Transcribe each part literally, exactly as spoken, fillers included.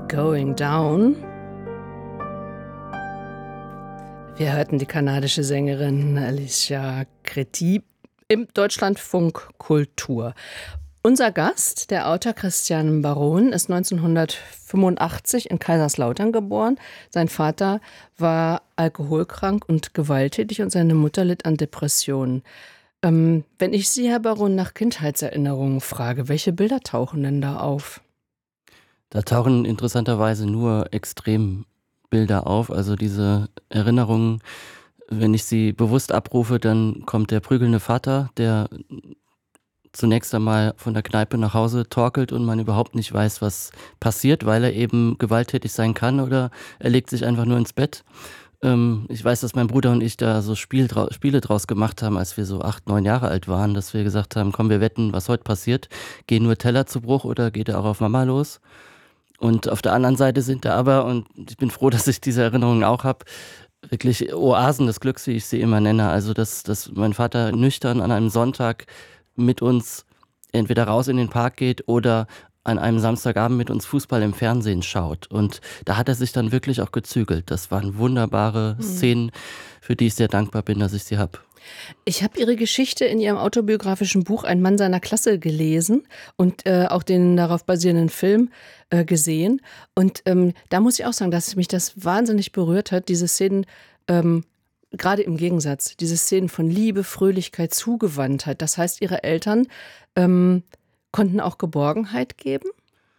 Going Down. Wir hörten die kanadische Sängerin Alicia Créti im Deutschlandfunk Kultur. Unser Gast, der Autor Christian Baron, ist neunzehnhundertfünfundachtzig in Kaiserslautern geboren. Sein Vater war alkoholkrank und gewalttätig und seine Mutter litt an Depressionen. Ähm, wenn ich Sie, Herr Baron, nach Kindheitserinnerungen frage, welche Bilder tauchen denn da auf? Da tauchen interessanterweise nur Extrembilder auf. Also diese Erinnerungen, wenn ich sie bewusst abrufe, dann kommt der prügelnde Vater, der zunächst einmal von der Kneipe nach Hause torkelt und man überhaupt nicht weiß, was passiert, weil er eben gewalttätig sein kann oder er legt sich einfach nur ins Bett. Ähm, ich weiß, dass mein Bruder und ich da so Spiel drau- Spiele draus gemacht haben, als wir so acht, neun Jahre alt waren, dass wir gesagt haben, komm, wir wetten, was heute passiert. Gehen nur Teller zu Bruch oder geht er auch auf Mama los? Und auf der anderen Seite sind da aber, und ich bin froh, dass ich diese Erinnerungen auch habe, wirklich Oasen des Glücks, wie ich sie immer nenne. Also, dass, dass mein Vater nüchtern an einem Sonntag mit uns entweder raus in den Park geht oder an einem Samstagabend mit uns Fußball im Fernsehen schaut. Und da hat er sich dann wirklich auch gezügelt. Das waren wunderbare mhm. Szenen, für die ich sehr dankbar bin, dass ich sie habe. Ich habe Ihre Geschichte in Ihrem autobiografischen Buch Ein Mann seiner Klasse gelesen und äh, auch den darauf basierenden Film äh, gesehen. Und ähm, da muss ich auch sagen, dass mich das wahnsinnig berührt hat, diese Szenen, ähm, gerade im Gegensatz, diese Szenen von Liebe, Fröhlichkeit, Zugewandtheit. Das heißt, Ihre Eltern ähm, konnten auch Geborgenheit geben?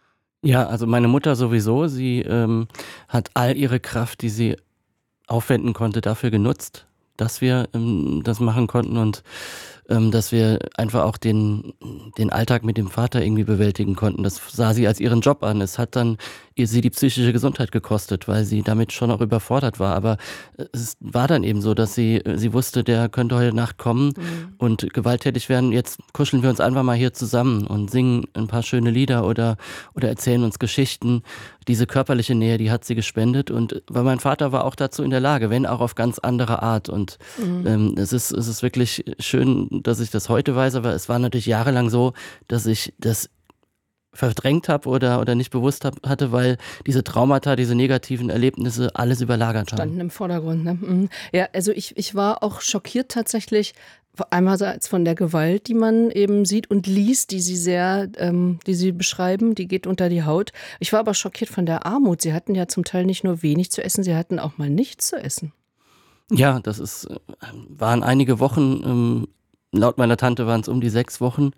Ja, also meine Mutter sowieso. Sie ähm, hat all ihre Kraft, die sie aufwenden konnte, dafür genutzt, dass wir ähm, das machen konnten und ähm, dass wir einfach auch den, den Alltag mit dem Vater irgendwie bewältigen konnten. Das sah sie als ihren Job an. Es hat dann ihr sie die psychische Gesundheit gekostet, weil sie damit schon auch überfordert war. Aber es war dann eben so, dass sie, sie wusste, der könnte heute Nacht kommen mhm. und gewalttätig werden. Jetzt kuscheln wir uns einfach mal hier zusammen und singen ein paar schöne Lieder oder, oder erzählen uns Geschichten. Diese körperliche Nähe, die hat sie gespendet. Und weil mein Vater war auch dazu in der Lage, wenn auch auf ganz andere Art. Und mhm. ähm, es ist, es ist wirklich schön, dass ich das heute weiß, aber es war natürlich jahrelang so, dass ich das verdrängt habe oder, oder nicht bewusst hab, hatte, weil diese Traumata, diese negativen Erlebnisse alles überlagert haben. Standen im Vordergrund, ne? Mhm. Ja, also ich, ich war auch schockiert tatsächlich, einerseits von der Gewalt, die man eben sieht und liest, die sie sehr, ähm, die sie beschreiben, die geht unter die Haut. Ich war aber schockiert von der Armut. Sie hatten ja zum Teil nicht nur wenig zu essen, sie hatten auch mal nichts zu essen. Ja, das ist, waren einige Wochen, ähm, laut meiner Tante waren es um die sechs Wochen,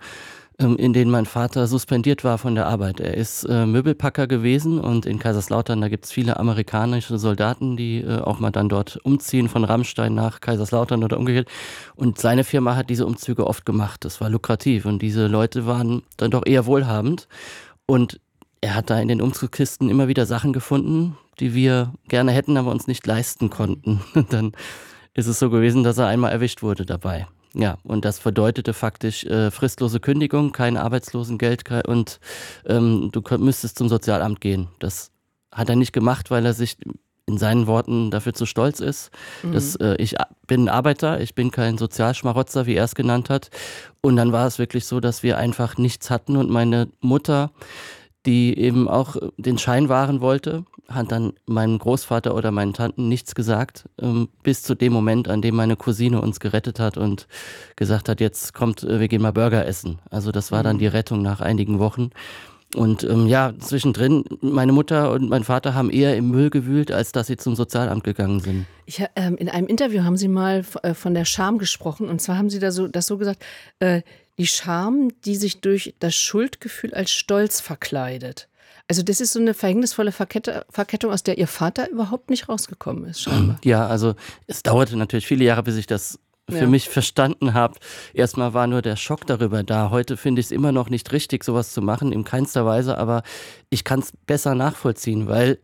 in denen mein Vater suspendiert war von der Arbeit. Er ist äh, Möbelpacker gewesen und in Kaiserslautern, da gibt es viele amerikanische Soldaten, die äh, auch mal dann dort umziehen von Rammstein nach Kaiserslautern oder umgekehrt. Und seine Firma hat diese Umzüge oft gemacht. Das war lukrativ und diese Leute waren dann doch eher wohlhabend. Und er hat da in den Umzugskisten immer wieder Sachen gefunden, die wir gerne hätten, aber uns nicht leisten konnten. Und dann ist es so gewesen, dass er einmal erwischt wurde dabei. Ja, und das bedeutete faktisch äh, fristlose Kündigung, kein Arbeitslosengeld kein, und ähm, du könnt, müsstest zum Sozialamt gehen. Das hat er nicht gemacht, weil er sich in seinen Worten dafür zu stolz ist. Mhm. Dass, äh, ich bin Arbeiter, ich bin kein Sozialschmarotzer, wie er es genannt hat. Und dann war es wirklich so, dass wir einfach nichts hatten und meine Mutter, die eben auch den Schein wahren wollte, hat dann meinem Großvater oder meinen Tanten nichts gesagt, ähm, bis zu dem Moment, an dem meine Cousine uns gerettet hat und gesagt hat, jetzt kommt, wir gehen mal Burger essen. Also das war dann die Rettung nach einigen Wochen. Und ähm, ja, zwischendrin, meine Mutter und mein Vater haben eher im Müll gewühlt, als dass sie zum Sozialamt gegangen sind. Ich, ähm, in einem Interview haben Sie mal äh, von der Scham gesprochen. Und zwar haben Sie da so, das so gesagt, äh, die Scham, die sich durch das Schuldgefühl als Stolz verkleidet. Also das ist so eine verhängnisvolle Verkette, Verkettung, aus der Ihr Vater überhaupt nicht rausgekommen ist, scheinbar. Ja, also es dauerte natürlich viele Jahre, bis ich das für ja. mich verstanden habe. Erstmal war nur der Schock darüber da. Heute finde ich es immer noch nicht richtig, sowas zu machen, in keinster Weise, aber ich kann es besser nachvollziehen, weil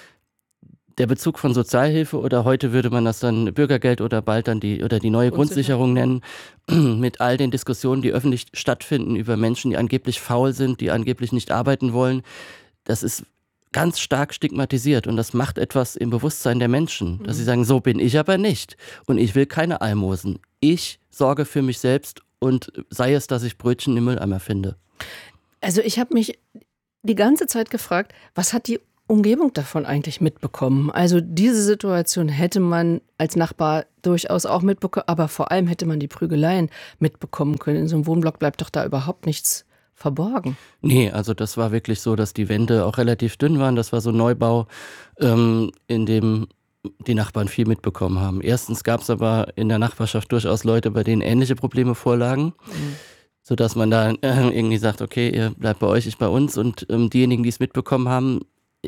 der Bezug von Sozialhilfe oder heute würde man das dann Bürgergeld oder bald dann die oder die neue Grundsicherung nennen, mit all den Diskussionen, die öffentlich stattfinden über Menschen, die angeblich faul sind, die angeblich nicht arbeiten wollen, das ist ganz stark stigmatisiert und das macht etwas im Bewusstsein der Menschen, dass sie sagen, so bin ich aber nicht und ich will keine Almosen. Ich sorge für mich selbst und sei es, dass ich Brötchen im Mülleimer finde. Also ich habe mich die ganze Zeit gefragt, was hat die Umgebung davon eigentlich mitbekommen? Also diese Situation hätte man als Nachbar durchaus auch mitbekommen, aber vor allem hätte man die Prügeleien mitbekommen können. In so einem Wohnblock bleibt doch da überhaupt nichts verborgen. Nee, also das war wirklich so, dass die Wände auch relativ dünn waren. Das war so ein Neubau, ähm, in dem die Nachbarn viel mitbekommen haben. Erstens gab es aber in der Nachbarschaft durchaus Leute, bei denen ähnliche Probleme vorlagen, mhm. sodass man da äh, irgendwie sagt, okay, ihr bleibt bei euch, ich bei uns. Und ähm, diejenigen, die es mitbekommen haben,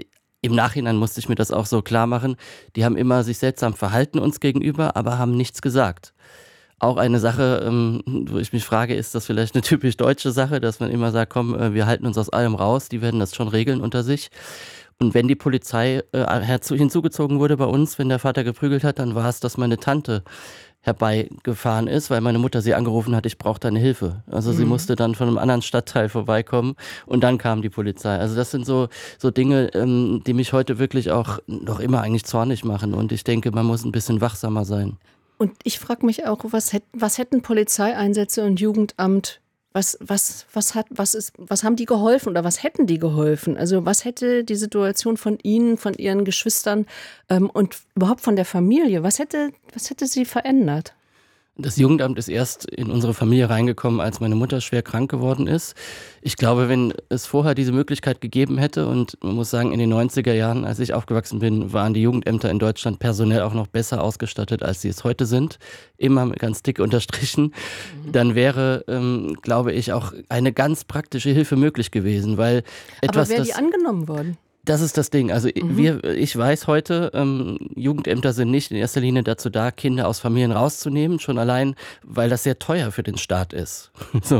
im Nachhinein musste ich mir das auch so klar machen, die haben immer sich seltsam verhalten uns gegenüber, aber haben nichts gesagt. Auch eine Sache, ähm, wo ich mich frage, ist das vielleicht eine typisch deutsche Sache, dass man immer sagt, komm, äh, wir halten uns aus allem raus, die werden das schon regeln unter sich. Und wenn die Polizei äh, hinzugezogen wurde bei uns, wenn der Vater geprügelt hat, dann war es, dass meine Tante herbeigefahren ist, weil meine Mutter sie angerufen hat, ich brauche deine Hilfe. Also mhm. sie musste dann von einem anderen Stadtteil vorbeikommen und dann kam die Polizei. Also das sind so, so Dinge, ähm, die mich heute wirklich auch noch immer eigentlich zornig machen und ich denke, man muss ein bisschen wachsamer sein. Und ich frage mich auch, was, hätt, was hätten Polizeieinsätze und Jugendamt, was, was, was, hat, was, ist, was haben die geholfen oder was hätten die geholfen? Also was hätte die Situation von Ihnen, von Ihren Geschwistern ähm, und überhaupt von der Familie, was hätte, was hätte sie verändert? Das Jugendamt ist erst in unsere Familie reingekommen, als meine Mutter schwer krank geworden ist. Ich glaube, wenn es vorher diese Möglichkeit gegeben hätte, und man muss sagen, in den neunziger Jahren, als ich aufgewachsen bin, waren die Jugendämter in Deutschland personell auch noch besser ausgestattet, als sie es heute sind. Immer ganz dick unterstrichen. Dann wäre, ähm, glaube ich, auch eine ganz praktische Hilfe möglich gewesen, weil etwas, aber wäre die das angenommen worden? Das ist das Ding. Also mhm. wir, ich weiß heute, ähm, Jugendämter sind nicht in erster Linie dazu da, Kinder aus Familien rauszunehmen, schon allein, weil das sehr teuer für den Staat ist. So.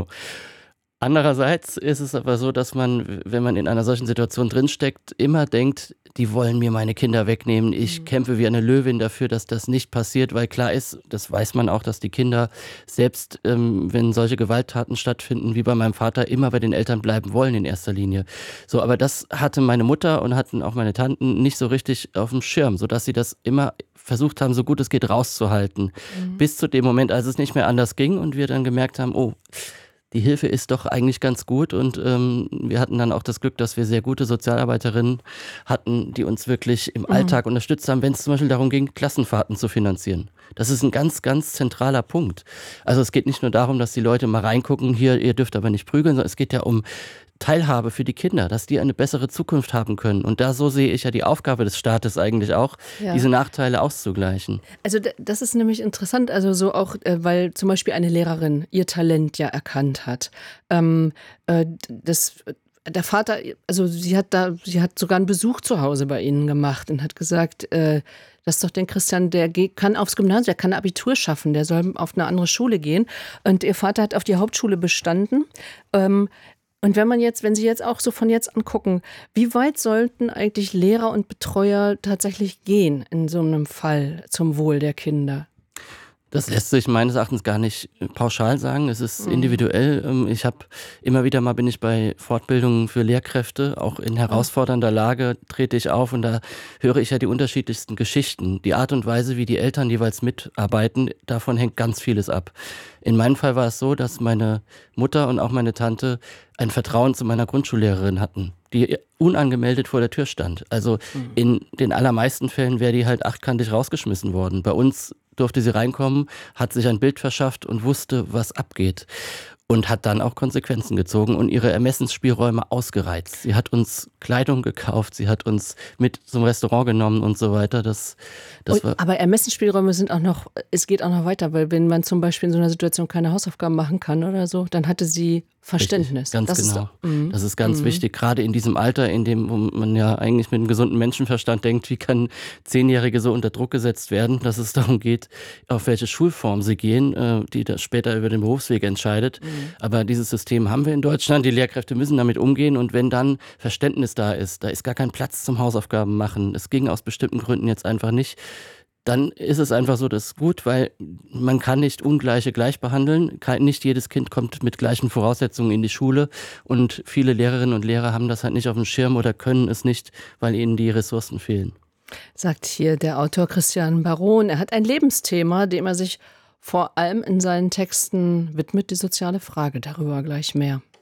Andererseits ist es aber so, dass man, wenn man in einer solchen Situation drinsteckt, immer denkt, die wollen mir meine Kinder wegnehmen. Ich mhm. kämpfe wie eine Löwin dafür, dass das nicht passiert, weil klar ist, das weiß man auch, dass die Kinder selbst, ähm, wenn solche Gewalttaten stattfinden, wie bei meinem Vater, immer bei den Eltern bleiben wollen in erster Linie. So, aber das hatte meine Mutter und hatten auch meine Tanten nicht so richtig auf dem Schirm, sodass sie das immer versucht haben, so gut es geht rauszuhalten. Mhm. Bis zu dem Moment, als es nicht mehr anders ging und wir dann gemerkt haben, oh, die Hilfe ist doch eigentlich ganz gut und ähm, wir hatten dann auch das Glück, dass wir sehr gute Sozialarbeiterinnen hatten, die uns wirklich im mhm. Alltag unterstützt haben, wenn es zum Beispiel darum ging, Klassenfahrten zu finanzieren. Das ist ein ganz, ganz zentraler Punkt. Also es geht nicht nur darum, dass die Leute mal reingucken, hier, ihr dürft aber nicht prügeln, sondern es geht ja um Teilhabe für die Kinder, dass die eine bessere Zukunft haben können. Und da so sehe ich ja die Aufgabe des Staates eigentlich auch, ja. diese Nachteile auszugleichen. Also das ist nämlich interessant, also so auch, weil zum Beispiel eine Lehrerin ihr Talent ja erkannt hat. Ähm, äh, das Der Vater, also sie hat da, sie hat sogar einen Besuch zu Hause bei ihnen gemacht und hat gesagt, äh, das ist doch den Christian, der geht, kann aufs Gymnasium, der kann Abitur schaffen, der soll auf eine andere Schule gehen. Und ihr Vater hat auf die Hauptschule bestanden. Ähm, Und wenn man jetzt, wenn Sie jetzt auch so von jetzt angucken, wie weit sollten eigentlich Lehrer und Betreuer tatsächlich gehen in so einem Fall zum Wohl der Kinder? Das lässt sich meines Erachtens gar nicht pauschal sagen. Es ist individuell. Ich habe immer wieder mal bin ich bei Fortbildungen für Lehrkräfte, auch in herausfordernder Lage trete ich auf und da höre ich ja die unterschiedlichsten Geschichten. Die Art und Weise, wie die Eltern jeweils mitarbeiten, davon hängt ganz vieles ab. In meinem Fall war es so, dass meine Mutter und auch meine Tante ein Vertrauen zu meiner Grundschullehrerin hatten, die unangemeldet vor der Tür stand. Also in den allermeisten Fällen wäre die halt achtkantig rausgeschmissen worden. Bei uns durfte sie reinkommen, hat sich ein Bild verschafft und wusste, was abgeht. Und hat dann auch Konsequenzen gezogen und ihre Ermessensspielräume ausgereizt. Sie hat uns Kleidung gekauft, sie hat uns mit zum Restaurant genommen und so weiter. Das, das war Aber Ermessensspielräume sind auch noch, es geht auch noch weiter, weil wenn man zum Beispiel in so einer Situation keine Hausaufgaben machen kann oder so, dann hatte sie Verständnis. Richtig, ganz das genau. Ist, mm, das ist ganz mm. wichtig, gerade in diesem Alter, in dem man ja eigentlich mit einem gesunden Menschenverstand denkt, wie kann Zehnjährige so unter Druck gesetzt werden, dass es darum geht, auf welche Schulform sie gehen, die das später über den Berufsweg entscheidet. Mm. Aber dieses System haben wir in Deutschland, die Lehrkräfte müssen damit umgehen und wenn dann Verständnis da ist, da ist gar kein Platz zum Hausaufgaben machen, es ging aus bestimmten Gründen jetzt einfach nicht, dann ist es einfach so, das ist gut, weil man kann nicht Ungleiche gleich behandeln. Nicht jedes Kind kommt mit gleichen Voraussetzungen in die Schule und viele Lehrerinnen und Lehrer haben das halt nicht auf dem Schirm oder können es nicht, weil ihnen die Ressourcen fehlen. Sagt hier der Autor Christian Baron. Er hat ein Lebensthema, dem er sich vor allem in seinen Texten widmet, die soziale Frage. Darüber gleich mehr.